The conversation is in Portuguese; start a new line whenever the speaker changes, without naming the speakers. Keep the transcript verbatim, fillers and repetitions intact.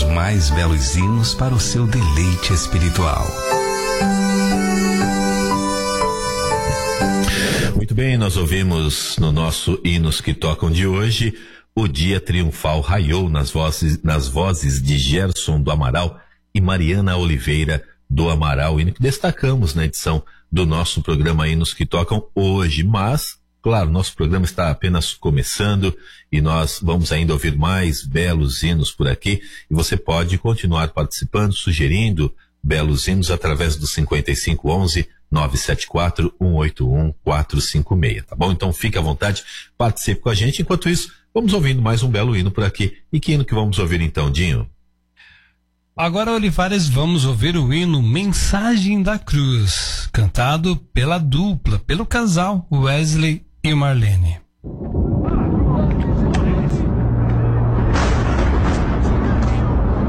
mais belos hinos para o seu deleite espiritual.
Muito bem, nós ouvimos no nosso Hinos que Tocam de hoje, o dia triunfal raiou nas vozes, nas vozes de Gerson do Amaral e Mariana Oliveira do Amaral, hino que destacamos na edição do nosso programa Hinos que Tocam hoje, mas, claro, nosso programa está apenas começando e nós vamos ainda ouvir mais belos hinos por aqui e você pode continuar participando, sugerindo belos hinos através do cinquenta e cinco onze, nove sete quatro, um oito um, quatro cinco seis, tá bom? Então fique à vontade, participe com a gente. Enquanto isso, vamos ouvindo mais um belo hino por aqui. E que hino que vamos ouvir então, Dinho?
Agora, Olivares, vamos ouvir o hino Mensagem da Cruz, cantado pela dupla, pelo casal Wesley e Marlene.